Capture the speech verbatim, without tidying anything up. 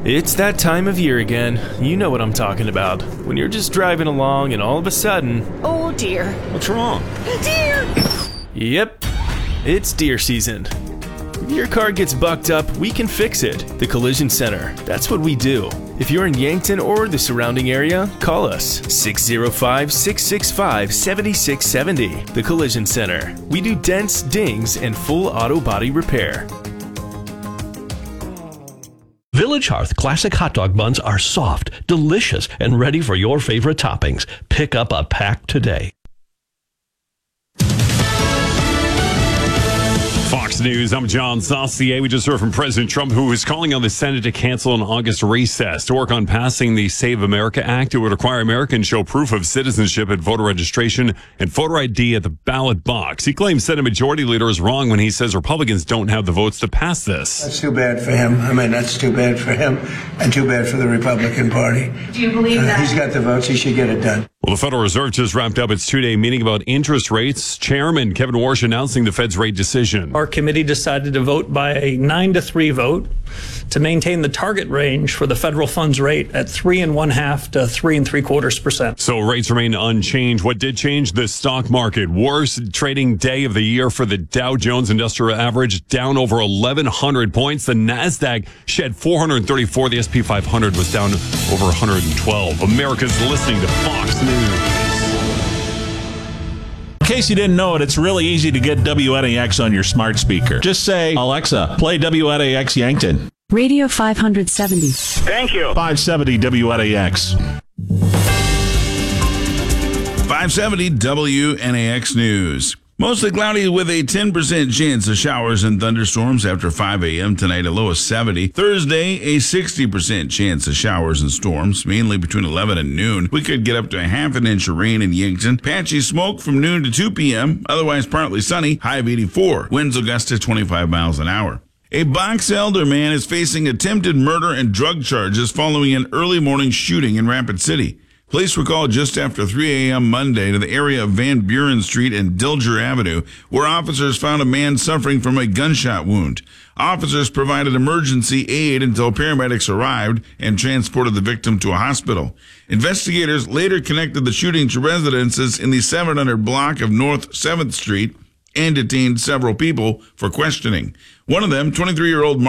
It's that time of year again. You know what I'm talking about. When you're just driving along and all of a sudden... Oh dear. What's wrong? Deer! Yep, it's deer season. If your car gets bucked up, we can fix it. The Collision Center. That's what we do. If you're in Yankton or the surrounding area, call us six oh five, six six five, seven six seven oh. The Collision Center. We do dents, dings, and full auto body repair. Village Hearth Classic Hot Dog Buns are soft, delicious, and ready for your favorite toppings. Pick up a pack today. Fox News, I'm John Saucier. We just heard from President Trump, who is calling on the Senate to cancel an August recess to work on passing the Save America Act. It would require Americans show proof of citizenship at voter registration and voter I D at the ballot box. He claims Senate Majority Leader is wrong when he says Republicans don't have the votes to pass this. That's too bad for him. I mean, that's too bad for him and too bad for the Republican Party. Do you believe uh, that? He's got the votes. He should get it done. Well, the Federal Reserve just wrapped up its two-day meeting about interest rates. Chairman Kevin Warsh announcing the Fed's rate decision. Our committee decided to vote by a nine to three vote to maintain the target range for the federal funds rate at three and one half to three and three quarters percent. So rates remain unchanged. What did change? The stock market. Worst trading day of the year for the Dow Jones Industrial Average, down over eleven hundred points. The NASDAQ shed four hundred thirty-four. The S and P five hundred was down over one hundred twelve. America's listening to Fox News. In case you didn't know it, it's really easy to get W N A X on your smart speaker. Just say, Alexa, play W N A X Yankton. Radio five seventy. Thank you. five seventy W N A X. five seventy W N A X News. Mostly cloudy with a ten percent chance of showers and thunderstorms after five a.m. tonight, a low of seventy. Thursday, a sixty percent chance of showers and storms, mainly between eleven and noon. We could get up to a half an inch of rain in Yankton. Patchy smoke from noon to two p.m., otherwise partly sunny, high of eighty-four. Winds will gust to twenty-five miles an hour. A Box Elder man is facing attempted murder and drug charges following an early morning shooting in Rapid City. Police were called just after three a.m. Monday to the area of Van Buren Street and Dilger Avenue, where officers found a man suffering from a gunshot wound. Officers provided emergency aid until paramedics arrived and transported the victim to a hospital. Investigators later connected the shooting to residences in the seven hundred block of North seventh Street and detained several people for questioning. One of them, twenty-three-year-old